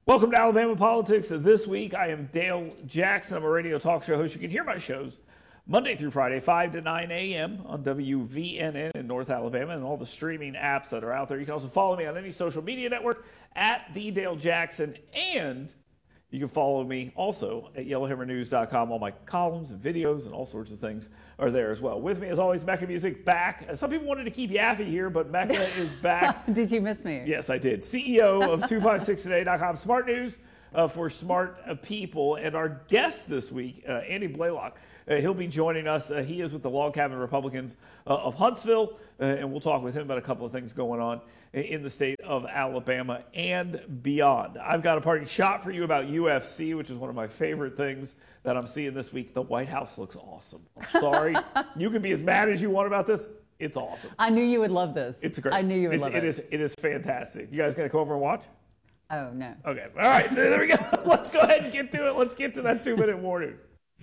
Welcome to Alabama Politics. This week, I am Dale Jackson. I'm a radio talk show host. You can hear my shows Monday through Friday, 5 to 9 a.m. on WVNN in North Alabama and all the streaming apps that are out there. You can also follow me on any social media network at The Dale Jackson, and you can follow me also at YellowHammerNews.com. All my columns and videos and all sorts of things are there as well. With me, as always, Mecca Music back. Some people wanted to keep Yaffe here, but Mecca is back. Did you miss me? Yes, I did. CEO of 256today.com. Smart news for smart people. And our guest this week, Andy Blaylock, he'll be joining us. He is with the Log Cabin Republicans of Huntsville, and we'll talk with him about a couple of things going on in the state of Alabama and beyond. I've got a party shot for you about UFC, which is one of my favorite things that I'm seeing this week. The White House looks awesome. I'm sorry. You can be as mad as you want about this. It's awesome. I knew you would love this. It's great. I knew you would love it. It is fantastic. You guys going to come over and watch? Oh, no. Okay. All right. There we go. Let's go ahead and get to it. Let's get to that 2-minute warning.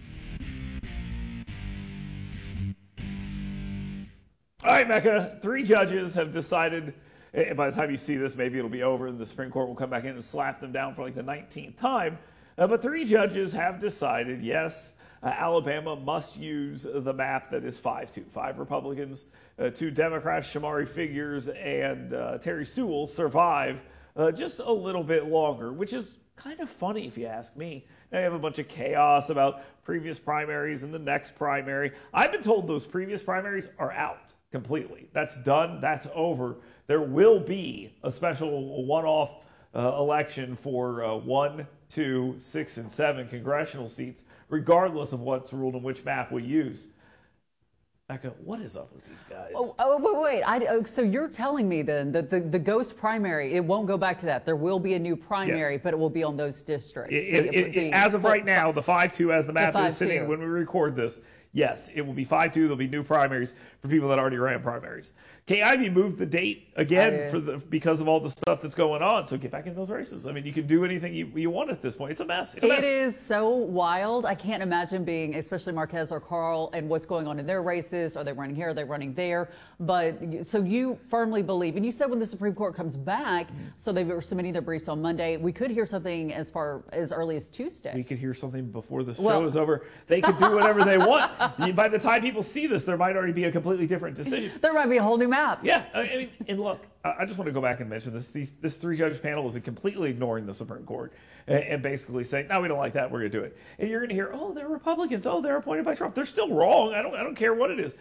All right, Mecca. 3 judges have decided, and by the time you see this, maybe it'll be over and the Supreme Court will come back in and slap them down for like the 19th time. But 3 judges have decided, yes, Alabama must use the map that is 5-2. 5 Republicans, 2 Democrats, Shamari Figures, and Terry Sewell survive just a little bit longer, which is kind of funny if you ask me. Now you have a bunch of chaos about previous primaries and the next primary. I've been told those previous primaries are out completely. That's done. That's over. There will be a special one-off election for 1, 2, 6, and 7 congressional seats, regardless of what's ruled and which map we use. Becca, what is up with these guys? Wait. So you're telling me then that the ghost primary, it won't go back to that. There will be a new primary, yes, but it will be on those districts. As of right now, the 5-2 as the map is sitting when we record this, yes, it will be 5-2. There'll be new primaries for people that already ran primaries. Kay Ivey moved the date again because of all the stuff that's going on. So get back in those races. I mean, you can do anything you want at this point. It's a mess. It is so wild. I can't imagine being, especially Marquez or Carl, and what's going on in their races. Are they running here? Are they running there? But so you firmly believe, and you said when the Supreme Court comes back, so they were submitting their briefs on Monday, we could hear something as early as Tuesday. We could hear something before the show is over. They could do whatever they want. By the time people see this, there might already be a completely different decision. There might be a whole new map. Yeah, I mean, and look, I just want to go back and mention this. This 3-judge panel is completely ignoring the Supreme Court and basically saying, no, we don't like that, we're going to do it. And you're going to hear, oh, they're Republicans. Oh, they're appointed by Trump. They're still wrong. I don't care what it is.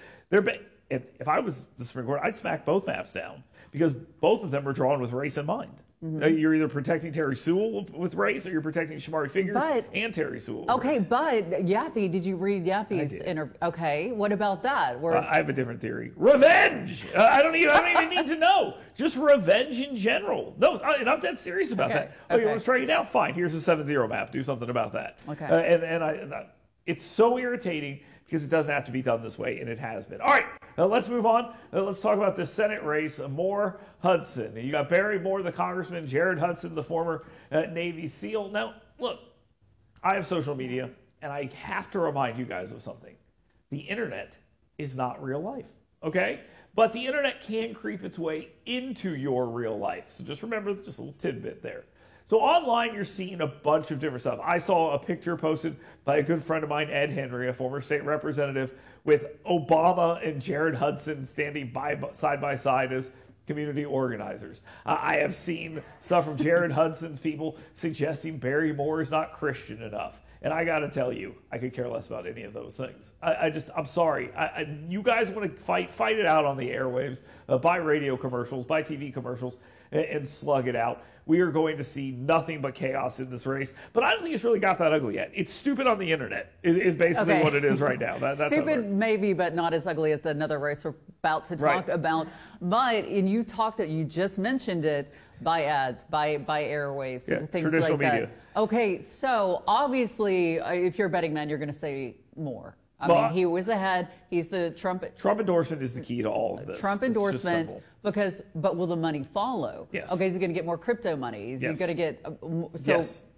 If I was the Supreme Court, I'd smack both maps down because both of them are drawn with race in mind. Mm-hmm. You're either protecting Terry Sewell with race or you're protecting Shamari Figures and Terry Sewell. Okay, but Yaffe, did you read Yaffe's interview? Okay, what about that? I have a different theory. Revenge! I don't even need to know. Just revenge in general. No, I'm not that serious about that. Oh, you want to strike it down? Fine, here's the 7-0 map. Do something about that. Okay. It's so irritating because it doesn't have to be done this way, and it has been. All right, let's move on. Let's talk about the Senate race. Moore Hudson. You got Barry Moore, the congressman, Jared Hudson, the former Navy SEAL. Now, look, I have social media, and I have to remind you guys of something. The internet is not real life, okay? But the internet can creep its way into your real life. So just remember, just a little tidbit there. So online, you're seeing a bunch of different stuff. I saw a picture posted by a good friend of mine, Ed Henry, a former state representative, with Obama and Jared Hudson standing side by side as community organizers. I have seen stuff from Jared Hudson's people suggesting Barry Moore is not Christian enough. And I got to tell you, I could care less about any of those things. I'm sorry. You guys want to fight it out on the airwaves, buy radio commercials, buy TV commercials, and slug it out. We are going to see nothing but chaos in this race. But I don't think it's really got that ugly yet. It's stupid on the internet is basically what it is right now. That's stupid maybe, but not as ugly as another race we're about to talk about. But you just mentioned it, by ads, by airwaves, things like media. That. Okay, so obviously, if you're a betting man, you're going to say Moore. I mean, he was ahead. He's the Trump endorsement is the key to all of this. Trump endorsement, but will the money follow? Yes. Okay, is he going to get more crypto money? Is he going to get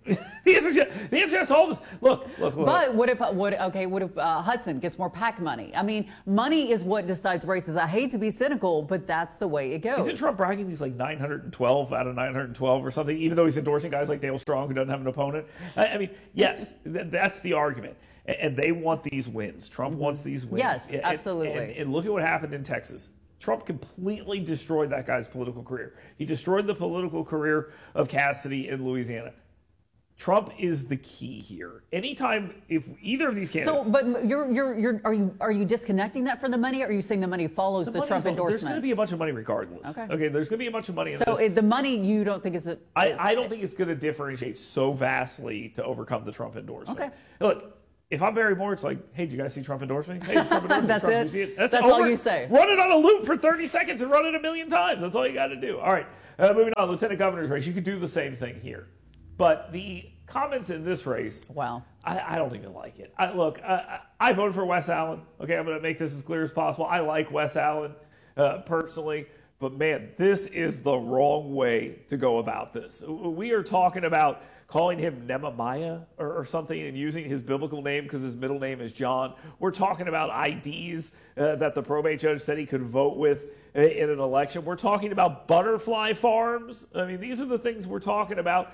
The answer is yes to all this. Look. But what if Hudson gets more PAC money? I mean, money is what decides races. I hate to be cynical, but that's the way it goes. Isn't Trump bragging these like 912 out of 912 or something, even though he's endorsing guys like Dale Strong who doesn't have an opponent? I mean, yes, that's the argument. And they want these wins. Trump wants these wins. Yes, absolutely. And look at what happened in Texas. Trump completely destroyed that guy's political career. He destroyed the political career of Cassidy in Louisiana. Trump is the key here. Anytime, if either of these candidates. So, but are you disconnecting that from the money? Or are you saying the money follows the Trump endorsement? There's going to be a bunch of money regardless. Okay. There's going to be a bunch of money in this. So the money you don't think is. I don't think it's going to differentiate so vastly to overcome the Trump endorsement. Okay. Look, if I'm Barry Moore, it's like, hey, did you guys see Trump endorse me? Hey, Trump endorsed me. That's Trump, it. did you see it? That's all you say. Run it on a loop for 30 seconds and run it a million times. That's all you got to do. All right. Moving on, Lieutenant Governor's race. You could do the same thing here. But the comments in this race, wow, I don't even like it. I voted for Wes Allen. Okay, I'm going to make this as clear as possible. I like Wes Allen personally. But man, this is the wrong way to go about this. We are talking about calling him Nehemiah or something and using his biblical name because his middle name is John. We're talking about IDs that the probate judge said he could vote with in an election. We're talking about butterfly farms. I mean, these are the things we're talking about.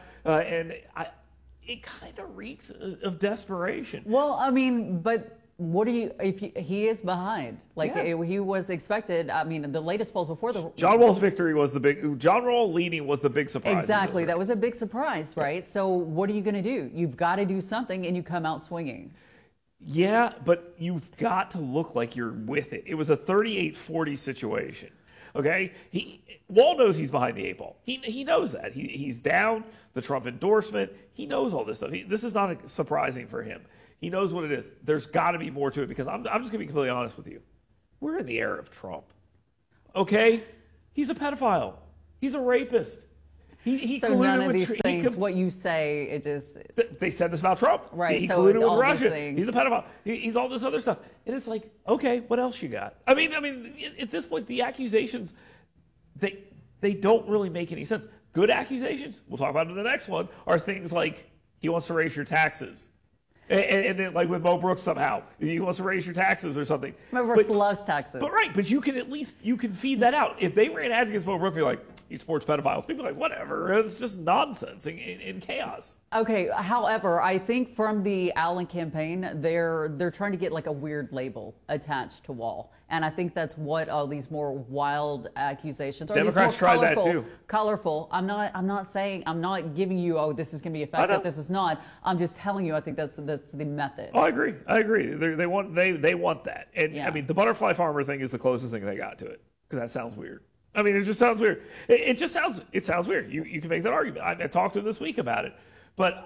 It kind of reeks of desperation. Well, I mean, but what do you, if he is behind, like he was expected. I mean, the latest polls before the John Wall's victory was the big, John Wall leading was the big surprise. Exactly. That was a big surprise, right? So what are you going to do? You've got to do something and you come out swinging. Yeah, but you've got to look like you're with it. It was a 38-40 situation. Okay? Wall knows he's behind the eight ball. He knows that. He's down the Trump endorsement. He knows all this stuff. This is not surprising for him. He knows what it is. There's got to be more to it because I'm just going to be completely honest with you. We're in the era of Trump. Okay? He's a pedophile. He's a rapist. He so colluded none of with these things, what you say, it just... They said this about Trump. Right. He so colluded with Russia. Things. He's a pedophile. He's all this other stuff. And it's like, okay, what else you got? I mean, at this point, the accusations, they don't really make any sense. Good accusations, we'll talk about in the next one, are things like he wants to raise your taxes. And then, like with Mo Brooks, somehow he wants to raise your taxes or something. Mo Brooks loves taxes. But you can at least feed that out. If they ran ads against Mo Brooks, be like, he supports pedophiles. People are like, whatever. It's just nonsense and chaos. Okay. However, I think from the Allen campaign, they're trying to get like a weird label attached to Wall, and I think that's what all these more wild accusations. Democrats tried that too. Colorful. I'm not saying. I'm not giving you. Oh, this is going to be effective. This is not. I'm just telling you. I think that's the method. Oh, I agree. They want that. And yeah. I mean, the butterfly farmer thing is the closest thing they got to it because that sounds weird. I mean, it just sounds weird. It sounds weird. You can make that argument. I talked to him this week about it, but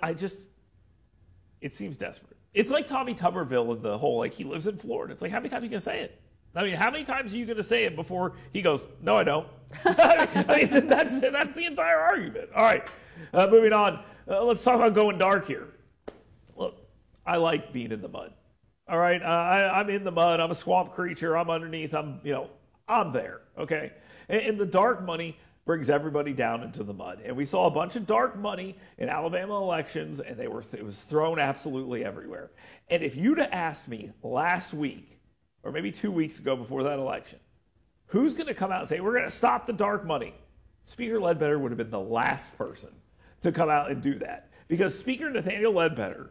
it seems desperate. It's like Tommy Tuberville and the whole, like, he lives in Florida. It's like, how many times are you going to say it? I mean, how many times are you going to say it before he goes, no, I don't? I mean, that's the entire argument. All right, moving on. Let's talk about going dark here. Look, I like being in the mud. All right, I'm in the mud. I'm a swamp creature. I'm underneath. I'm there, okay? And the dark money brings everybody down into the mud. And we saw a bunch of dark money in Alabama elections, and it was thrown absolutely everywhere. And if you'd have asked me last week, or maybe 2 weeks ago before that election, who's going to come out and say, we're going to stop the dark money? Speaker Ledbetter would have been the last person to come out and do that. Because Speaker Nathaniel Ledbetter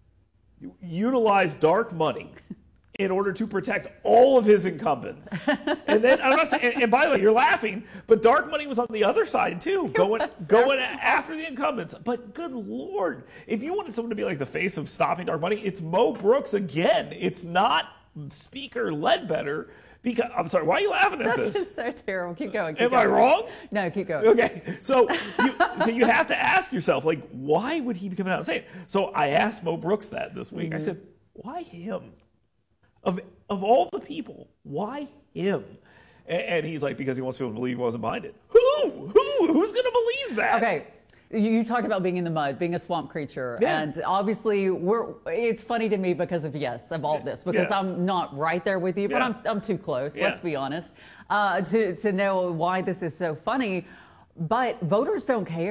utilized dark money in order to protect all of his incumbents. And then, I'm not saying, and by the way, you're laughing, but dark money was on the other side too, going after the incumbents. But good Lord, if you wanted someone to be like the face of stopping dark money, it's Mo Brooks again. It's not Speaker Ledbetter. Because, I'm sorry, why are you laughing at this? That's just so terrible. Keep going. Am I wrong? No, keep going. Okay, so you have to ask yourself, like, why would he be coming out and saying it? So I asked Mo Brooks that this week. I said, why him? Of all the people, why him? And he's like, because he wants people to believe he wasn't behind it. Who's going to believe that? Okay. You talked about being in the mud, being a swamp creature. Yeah. And obviously, it's funny to me because of all this, because I'm not right there with you, but I'm too close, let's be honest, to know why this is so funny. But voters don't care.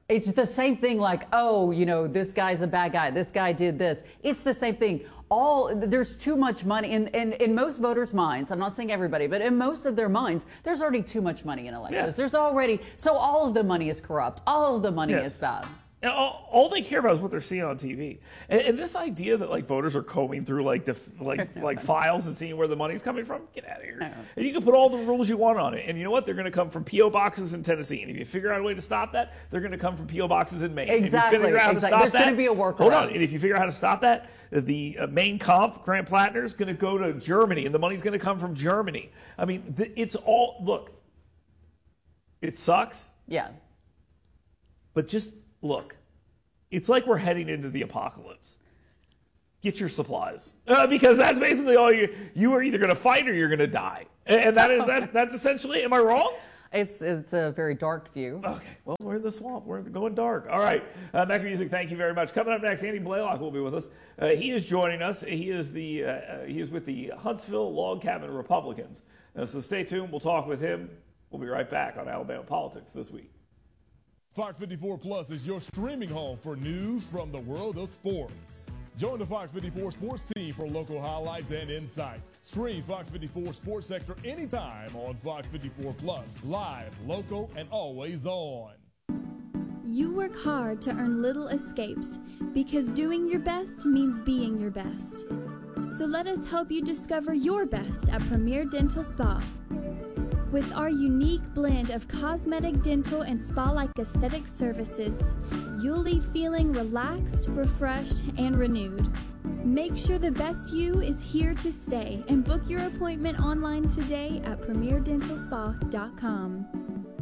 It's the same thing like, oh, this guy's a bad guy. This guy did this. It's the same thing. There's too much money in most voters' minds. I'm not saying everybody, but in most of their minds, there's already too much money in elections. Yes. So all of the money is corrupt. All of the money is bad. And all they care about is what they're seeing on TV. And this idea that like voters are combing through like files and seeing where the money's coming from, get out of here. And you can put all the rules you want on it. And you know what? They're going to come from P.O. boxes in Tennessee. And if you figure out a way to stop that, they're going to come from P.O. boxes in Maine. Exactly. If you figure out how to stop There's going to be a workaround. Hold on. And if you figure out how to stop that, the Maine Comp, Grant Plattner, is going to go to Germany, and the money's going to come from Germany. I mean, it's all, look, it sucks. Yeah. But just look. It's like we're heading into the apocalypse. Get your supplies. Because that's basically all you are either going to fight or you're going to die. And that's essentially, am I wrong? It's a very dark view. Okay, well, we're in the swamp. We're going dark. All right, Mecca Music, thank you very much. Coming up next, Andy Blaylock will be with us. He is joining us. He is with the Huntsville Log Cabin Republicans. So stay tuned. We'll talk with him. We'll be right back on Alabama Politics This Week. Fox 54 Plus is your streaming home for news from the world of sports. Join the Fox 54 sports team for local highlights and insights. Stream Fox 54 Sports Sector anytime on Fox 54 Plus, live, local, and always on. You work hard to earn little escapes because doing your best means being your best. So let us help you discover your best at Premier Dental Spa. With our unique blend of cosmetic, dental, and spa-like aesthetic services, you'll leave feeling relaxed, refreshed, and renewed. Make sure the best you is here to stay and book your appointment online today at premierdentalspa.com.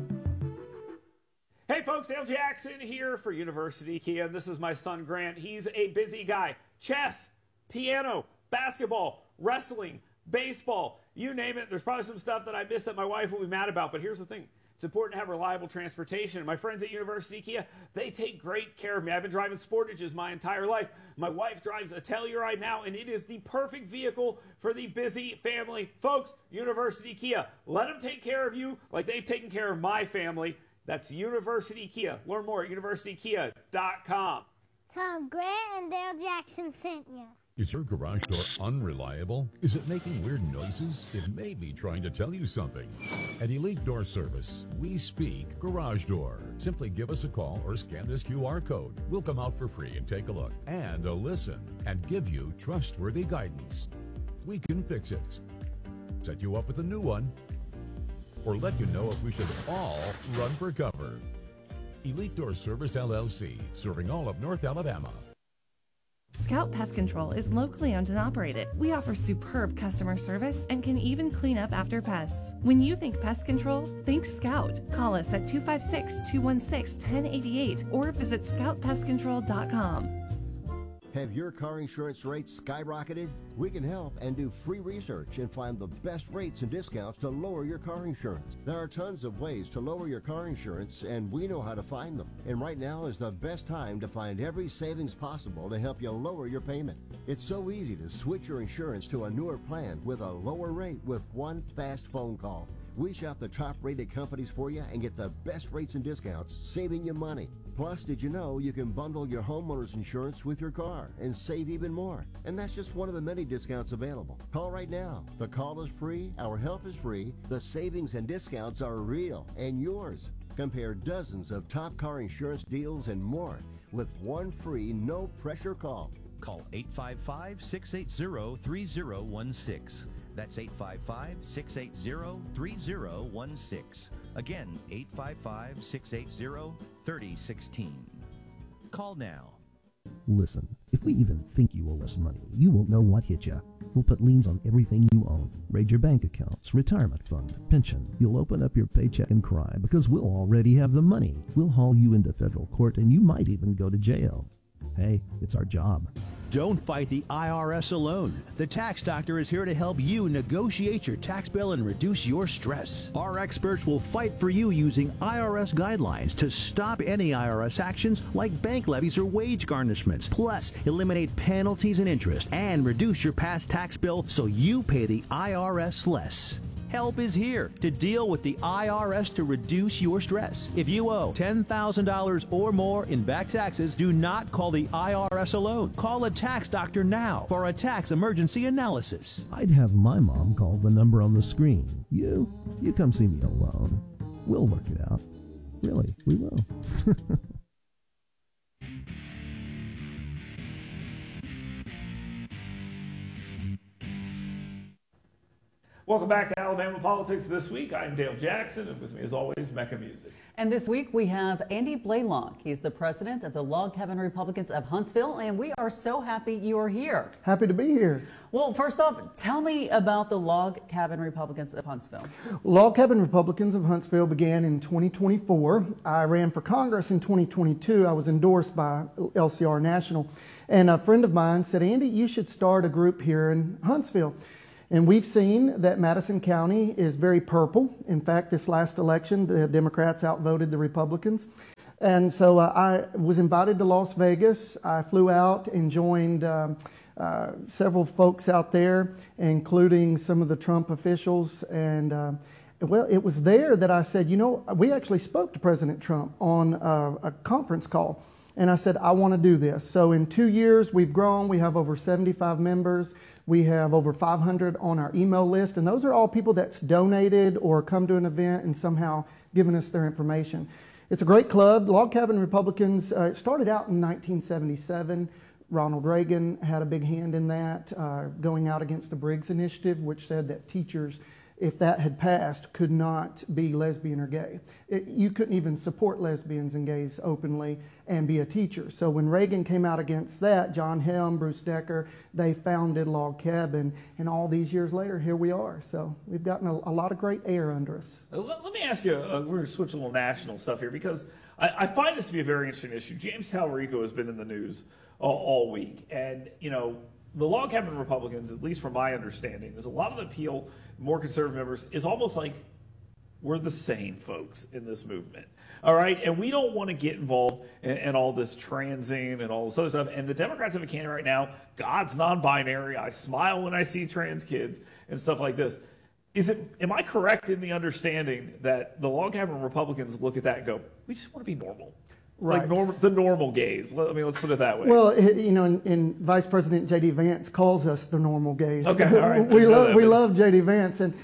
Hey folks, Dale Jackson here for University Kia. This is my son Grant. He's a busy guy. Chess, piano, basketball, wrestling, baseball, you name it. There's probably some stuff that I missed that my wife will be mad about, but here's the thing. It's important to have reliable transportation. And my friends at University Kia, they take great care of me. I've been driving Sportages my entire life. My wife drives a Telluride now, and it is the perfect vehicle for the busy family. Folks, University Kia, let them take care of you like they've taken care of my family. That's University Kia. Learn more at universitykia.com. Tom Grant and Dale Jackson sent you. Is your garage door unreliable? Is it making weird noises? It may be trying to tell you something. At Elite Door Service, we speak garage door. Simply give us a call or scan this QR code. We'll come out for free and take a look and a listen and give you trustworthy guidance. We can fix it, set you up with a new one, or let you know if we should all run for cover. Elite Door Service LLC, serving all of North Alabama. Scout Pest Control is locally owned and operated. We offer superb customer service and can even clean up after pests. When you think pest control, think Scout. Call us at 256-216-1088 or visit scoutpestcontrol.com. Have your car insurance rates skyrocketed? We can help and do free research and find the best rates and discounts to lower your car insurance. There are tons of ways to lower your car insurance, and we know how to find them. And right now is the best time to find every savings possible to help you lower your payment. It's so easy to switch your insurance to a newer plan with a lower rate with one fast phone call. We shop the top-rated companies for you and get the best rates and discounts, saving you money. Plus, did you know you can bundle your homeowner's insurance with your car and save even more? And that's just one of the many discounts available. Call right now. The call is free, our help is free, the savings and discounts are real and yours. Compare dozens of top car insurance deals and more with one free, no-pressure call. Call 855-680-3016. That's 855-680-3016. Again, 855-680-3016. Call now. Listen, if we even think you owe us money, you won't know what hit you. We'll put liens on everything you own. Raid your bank accounts, retirement fund, pension. You'll open up your paycheck and cry because we'll already have the money. We'll haul you into federal court and you might even go to jail. Hey, it's our job. Don't fight the IRS alone. The Tax Doctor is here to help you negotiate your tax bill and reduce your stress. Our experts will fight for you using IRS guidelines to stop any IRS actions like bank levies or wage garnishments. Plus, eliminate penalties and interest and reduce your past tax bill so you pay the IRS less. Help is here to deal with the IRS to reduce your stress. If you owe $10,000 or more in back taxes, do not call the IRS alone. Call a tax doctor now for a tax emergency analysis. I'd have my mom call the number on the screen. You come see me alone. We'll work it out. Really, we will. Welcome back to Alabama Politics This Week. I'm Dale Jackson, and with me, as always, Mecca Music. And this week we have Andy Blaylock. He's the president of the Log Cabin Republicans of Huntsville, and we are so happy you are here. Happy to be here. Well, first off, tell me about the Log Cabin Republicans of Huntsville. Log Cabin Republicans of Huntsville began in 2024. I ran for Congress in 2022. I was endorsed by LCR National, and a friend of mine said, Andy, you should start a group here in Huntsville. And we've seen that Madison County is very purple. In fact, this last election, the Democrats outvoted the Republicans. And so I was invited to Las Vegas. I flew out and joined several folks out there, including some of the Trump officials. And well, it was there that I said, you know, we actually spoke to President Trump on a conference call. And I said, I want to do this. So in 2 years, we've grown. We have over 75 members. We have over 500 on our email list, and those are all people that's donated or come to an event and somehow given us their information. It's a great club. Log Cabin Republicans, it started out in 1977. Ronald Reagan had a big hand in that, going out against the Briggs Initiative, which said that teachers, if that had passed, could not be lesbian or gay. You couldn't even support lesbians and gays openly and be a teacher. So when Reagan came out against that, John Helm, Bruce Decker, they founded Log Cabin, and all these years later, here we are. So we've gotten a lot of great air under us. Let me ask you, we're going to switch a little national stuff here, because I find this to be a very interesting issue. James Talarico has been in the news all week, and, you know, the Log Cabin Republicans, at least from my understanding, there's a lot of the appeal, more conservative members, is almost like we're the sane folks in this movement. All right? And we don't want to get involved in all this transing and all this other stuff. And the Democrats have a candidate right now, God's non-binary, I smile when I see trans kids and stuff like this. Am I correct in the understanding that the Log Cabin Republicans look at that and go, we just want to be normal? Right. Like the normal gays. Let's put it that way. Well, you know, and Vice President J.D. Vance calls us the normal gays. Okay, all right. We love J.D. Vance, and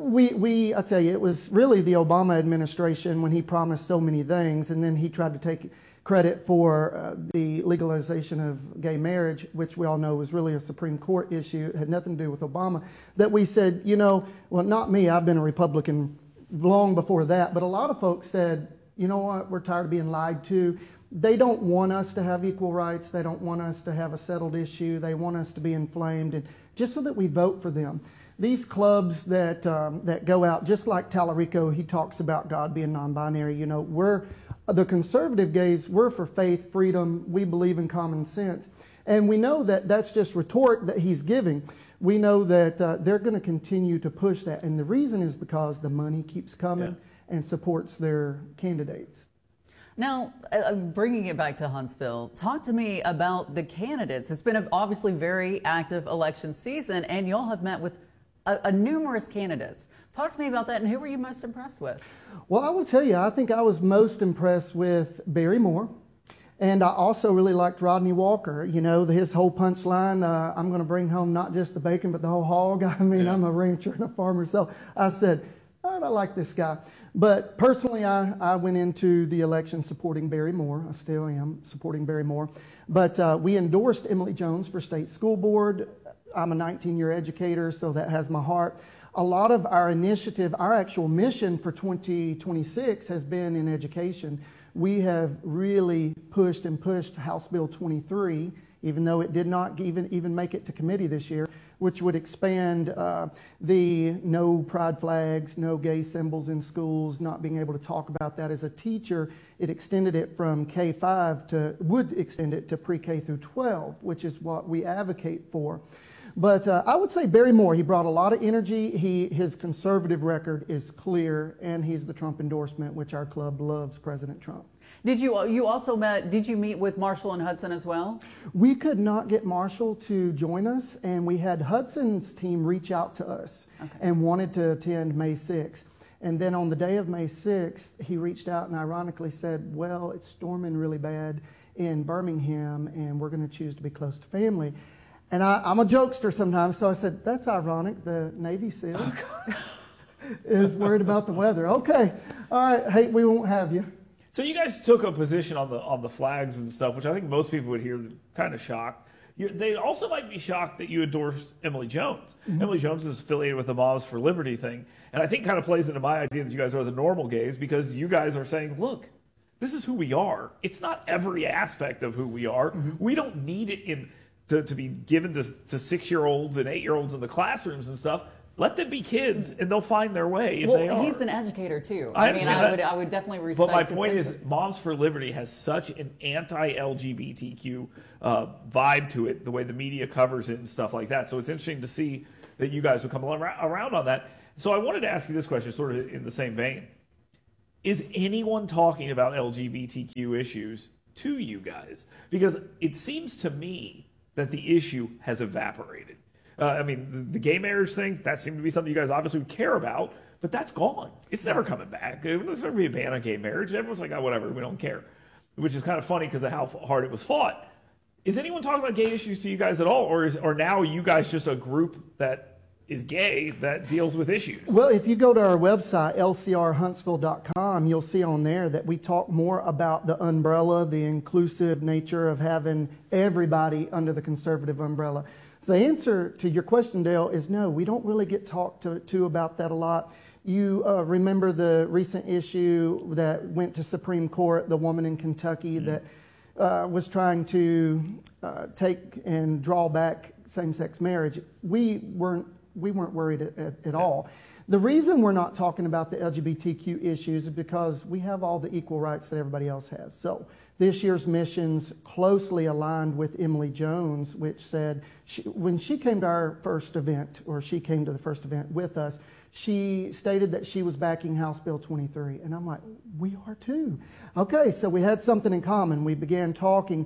I tell you, it was really the Obama administration when he promised so many things, and then he tried to take credit for the legalization of gay marriage, which we all know was really a Supreme Court issue. It had nothing to do with Obama. That we said, you know, well, not me. I've been a Republican long before that, but a lot of folks said, you know what, we're tired of being lied to. They don't want us to have equal rights. They don't want us to have a settled issue. They want us to be inflamed, and just so that we vote for them. These clubs that go out, just like Talarico, he talks about God being non-binary. You know, we're the conservative gays. We're for faith, freedom. We believe in common sense, and we know that that's just rhetoric that he's giving. We know that they're going to continue to push that, and the reason is because the money keeps coming. Yeah. And supports their candidates. Now, bringing it back to Huntsville, talk to me about the candidates. It's been obviously very active election season, and y'all have met with numerous candidates. Talk to me about that, and who were you most impressed with? Well, I will tell you, I think I was most impressed with Barry Moore, and I also really liked Rodney Walker. You know, his whole punchline, I'm going to bring home not just the bacon, but the whole hog. I mean, yeah. I'm a rancher and a farmer, so I said, all right, I like this guy. But personally, I went into the election supporting Barry Moore. I still am supporting Barry Moore. But we endorsed Emily Jones for state school board. I'm a 19-year educator, so that has my heart. A lot of our initiative, our actual mission for 2026 has been in education. We have really pushed House Bill 23, even though it did not even make it to committee this year, which would expand the no pride flags, no gay symbols in schools, not being able to talk about that as a teacher. It extended it from K-5 would extend it to pre-K through 12, which is what we advocate for. But I would say Barry Moore, he brought a lot of energy. His conservative record is clear, and he's the Trump endorsement, which our club loves President Trump. Did you also did you meet with Marshall and Hudson as well? We could not get Marshall to join us, and we had Hudson's team reach out to us and wanted to attend May 6th. And then on the day of May 6th, he reached out and ironically said, well, it's storming really bad in Birmingham, and we're going to choose to be close to family. And I'm a jokester sometimes, so I said, that's ironic. The Navy SEAL is worried about the weather. Okay, all right, hey, we won't have you. So you guys took a position on the flags and stuff, which I think most people would hear kind of shocked. They also might be shocked that you endorsed Emily Jones. Emily Jones is affiliated with the Moms for Liberty thing, and I think kind of plays into my idea that you guys are the normal gays because you guys are saying, look, this is who we are. It's not every aspect of who we are. We don't need it to be given to 6-year-olds and 8-year-olds in the classrooms and stuff. Let them be kids, and they'll find their way if they are. He's an educator, too. I would definitely respect But my his point input. is, Moms for Liberty has such an anti-LGBTQ vibe to it, the way the media covers it and stuff like that. So it's interesting to see that you guys would come around on that. So I wanted to ask you this question, sort of in the same vein. Is anyone talking about LGBTQ issues to you guys? Because it seems to me that the issue has evaporated. I mean, the gay marriage thing, that seemed to be something you guys obviously would care about, but that's gone. It's never coming back. There's never be a ban on gay marriage. Everyone's like, oh, whatever, we don't care. Which is kind of funny because of how hard it was fought. Is anyone talking about gay issues to you guys at all? Or now are you guys just a group that is gay that deals with issues? Well, if you go to our website, lcrhuntsville.com, you'll see on there that we talk more about the umbrella, the inclusive nature of having everybody under the conservative umbrella. So the answer to your question, Dale, is no, we don't really get talked to about that a lot. You remember the recent issue that went to Supreme Court, the woman in Kentucky that was trying to take and draw back same-sex marriage. We weren't worried at all. The reason we're not talking about the LGBTQ issues is because we have all the equal rights that everybody else has. So this year's missions closely aligned with Emily Jones, which said when she came to our first event, or she came to the first event with us, she stated that she was backing House Bill 23. And I'm like, we are too. Okay, so we had something in common. We began talking.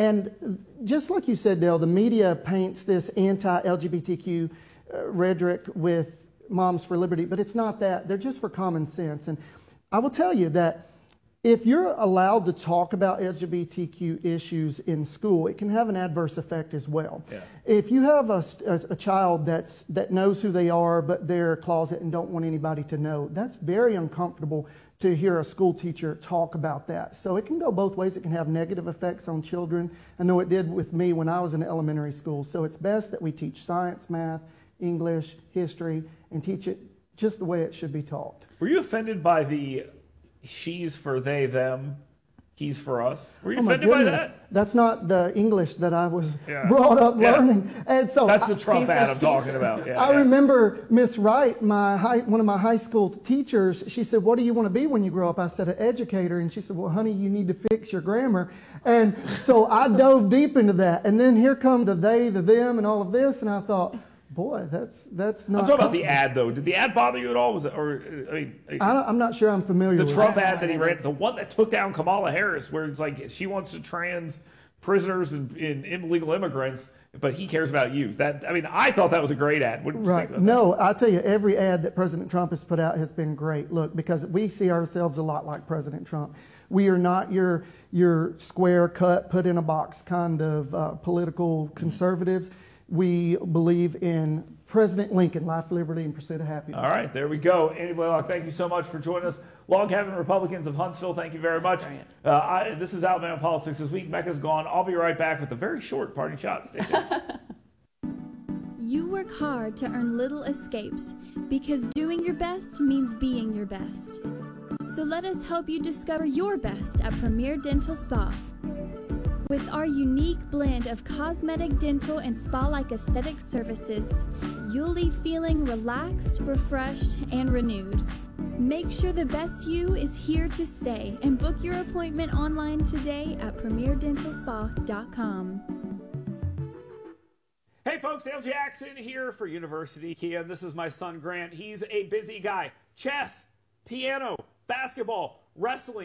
And just like you said, Dale, the media paints this anti-LGBTQ rhetoric with Moms for Liberty, but it's not that. They're just for common sense. And I will tell you that if you're allowed to talk about LGBTQ issues in school, it can have an adverse effect as well. Yeah. If you have a child that knows who they are, but they're a closet and don't want anybody to know, that's very uncomfortable to hear a school teacher talk about that. So it can go both ways. It can have negative effects on children. I know it did with me when I was in elementary school. So it's best that we teach science, math, English, history, and teach it just the way it should be taught. Were you offended by the she's for they, them, he's for us? Were you offended by that? That's not the English that I was brought up learning. And so that's the Trump ad I'm talking about. I remember Miss Wright, one of my high school teachers, she said, what do you want to be when you grow up? I said, an educator. And she said, well, honey, you need to fix your grammar. And so I dove deep into that. And then here come the they, the them, and all of this. And I thought, boy, that's not. I'm talking about the ad, though. Did the ad bother you at all? Was it, I'm not sure I'm familiar with the Trump ad that he ran, the one that took down Kamala Harris, where it's like she wants to trans prisoners and illegal immigrants, but he cares about you. I thought that was a great ad. What did you think about that? I'll tell you, every ad that President Trump has put out has been great. Look, because we see ourselves a lot like President Trump. We are not your square cut, put in a box kind of political conservatives. We believe in President Lincoln, life, liberty, and pursuit of happiness. All right, there we go. Andy Blaylock, thank you so much for joining us. Log Cabin Republicans of Huntsville, thank you very much. This is Alabama Politics This Week. Becca's gone. I'll be right back with a very short parting shot. Stay tuned. You work hard to earn little escapes because doing your best means being your best. So let us help you discover your best at Premier Dental Spa. With our unique blend of cosmetic, dental, and spa-like aesthetic services, you'll leave feeling relaxed, refreshed, and renewed. Make sure the best you is here to stay and book your appointment online today at premierdentalspa.com. Hey folks, Dale Jackson here for University Kia. This is my son Grant. He's a busy guy. Chess, piano, basketball, wrestling,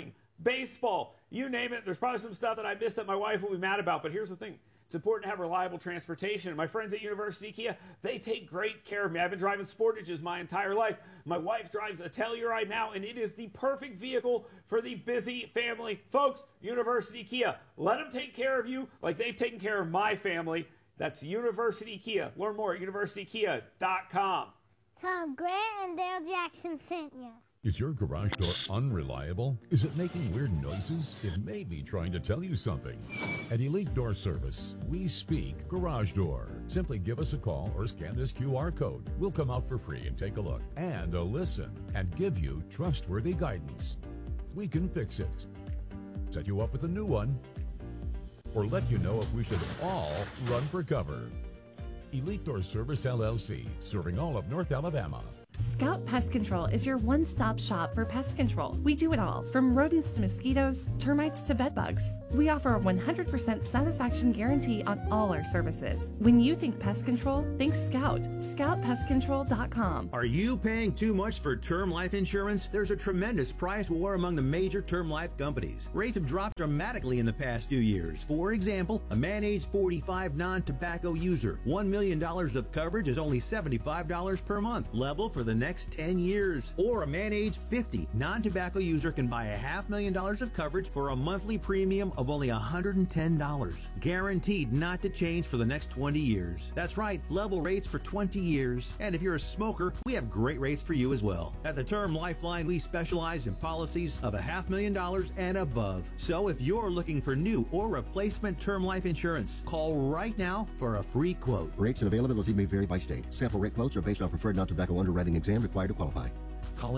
baseball, you name it. There's probably some stuff that I missed that my wife will be mad about, but here's the thing. It's important to have reliable transportation. My friends at University Kia, they take great care of me. I've been driving Sportages my entire life. My wife drives a Telluride now, and it is the perfect vehicle for the busy family. Folks, University Kia, let them take care of you like they've taken care of my family. That's University Kia. Learn more at universitykia.com. Tom Grant and Dale Jackson sent you. Is your garage door unreliable? Is it making weird noises? It may be trying to tell you something. At Elite Door Service, we speak garage door. Simply give us a call or scan this QR code. We'll come out for free and take a look and a listen and give you trustworthy guidance. We can fix it, set you up with a new one, or let you know if we should all run for cover. Elite Door Service LLC, serving all of North Alabama. Scout Pest Control is your one-stop shop for pest control. We do it all, from rodents to mosquitoes, termites to bedbugs. We offer a 100% satisfaction guarantee on all our services. When you think pest control, think Scout. ScoutPestControl.com. Are you paying too much for term life insurance? There's a tremendous price war among the major term life companies. Rates have dropped dramatically in the past 2 years. For example, a man age 45 non-tobacco user, $1 million of coverage is only $75 per month. Level for the next 10 years. Or a man age 50 non-tobacco user can buy $500,000 of coverage for a monthly premium of only $110. Guaranteed not to change for the next 20 years. That's right, level rates for 20 years. And if you're a smoker, we have great rates for you as well. At the Term Lifeline, we specialize in policies of $500,000 and above. So if you're looking for new or replacement term life insurance, call right now for a free quote. Rates and availability may vary by state. Sample rate quotes are based on preferred non-tobacco underwriting exam required to qualify. Call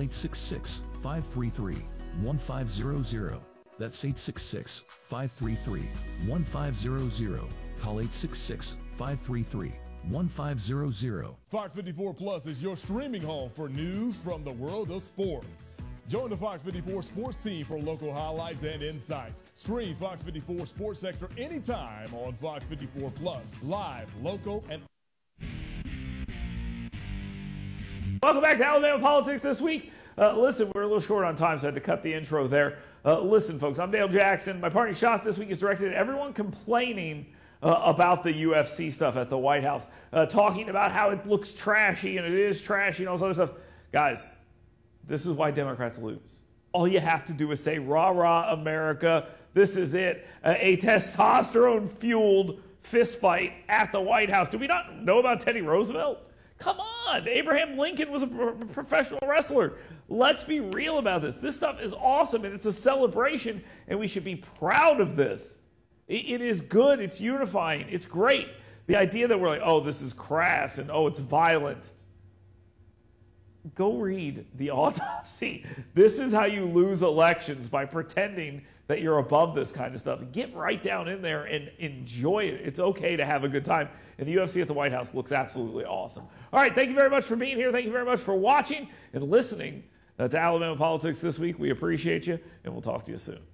866-533-1500. That's 866-533-1500. Call 866-533-1500. Fox 54 Plus is your streaming home for news from the world of sports. Join the Fox 54 sports team for local highlights and insights. Stream Fox 54 Sports Sector anytime on Fox 54 Plus. Live, local, and... Welcome back to Alabama Politics this week. Listen, we're a little short on time, so I had to cut the intro there. Listen, folks, I'm Dale Jackson. My party shot this week is directed at everyone complaining about the UFC stuff at the White House, talking about how it looks trashy, and it is trashy, and all this other stuff. Guys, this is why Democrats lose. All you have to do is say, rah, rah, America, this is it. A testosterone-fueled fistfight at the White House. Do we not know about Teddy Roosevelt? Come on, Abraham Lincoln was a professional wrestler. Let's be real about this. This stuff is awesome, and it's a celebration, and we should be proud of this. It is good. It's unifying. It's great. The idea that we're like, oh, this is crass, and oh, it's violent. Go read The Autopsy. This is how you lose elections, by pretending that you're above this kind of stuff. Get right down in there and enjoy it. It's okay to have a good time. And the UFC at the White House looks absolutely awesome. All right, thank you very much for being here. Thank you very much for watching and listening to Alabama Politics this week. We appreciate you, and we'll talk to you soon.